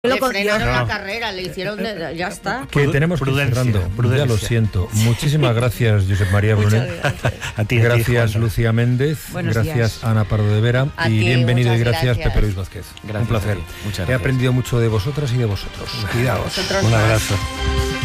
Le frenaron la carrera, le hicieron ya está. Que tenemos que ir cerrando. Ya lo siento. Muchísimas gracias, Josep María Brunet. A ti, gracias, Lucía Méndez. Buenos gracias, días. Ana Pardo de Vera. A y ti, bienvenido y gracias, gracias, Pepe Luis Vázquez. Gracias, un placer. muchas gracias. He aprendido mucho de vosotras y de vosotros. Cuidaos. Vosotros Un más. abrazo.